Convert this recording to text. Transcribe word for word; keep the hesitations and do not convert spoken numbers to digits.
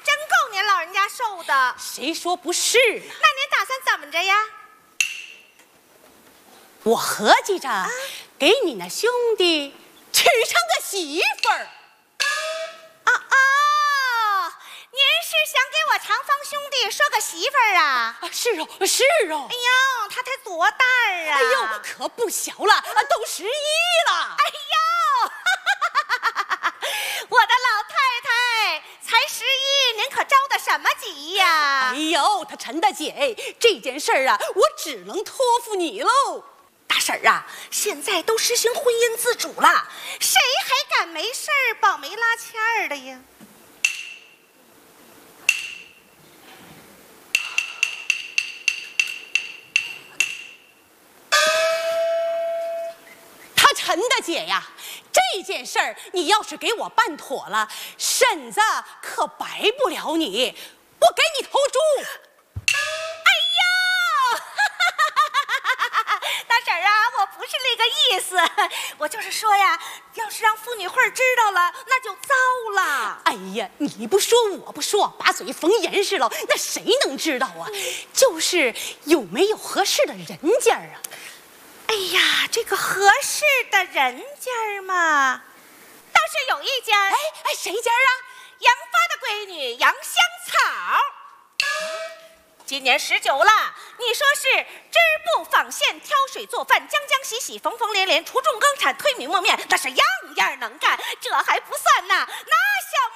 真够您老人家受的。 谁说不是呢？ 那您打算怎么着呀？ 我合计着、啊、给你那兄弟娶上个媳妇儿。 啊啊！您是想给我长房兄弟说个媳妇儿啊？ 啊，是哦，是哦。 哎呦，他才多大啊？ 哎呦，可不小了，啊，都十一了。 哎呦，我的老太太才十一，您可着的什么急呀？ 哎呦，他陈大姐，这件事儿啊，我只能托付你喽。 大婶儿啊，现在都实行婚姻自主了，谁还敢没事儿保媒拉纤儿的呀？ 他陈大姐呀，这件事儿你要是给我办妥了，婶子可白不了你，我给你头猪。 大婶儿啊，我不是那个意思，我就是说呀，要是让妇女会知道了，那就糟了。 哎呀，你不说我不说，把嘴缝严实了，那谁能知道啊？就是有没有合适的人家啊？ 哎呀，这个合适的人家嘛，倒是有一家。 哎哎，谁家啊？ 杨发的闺女杨香草。今年十九了，你说是织布纺线挑水做饭将将洗洗缝缝连连锄种耕产推米磨面，那是样样能干，这还不算呢，那小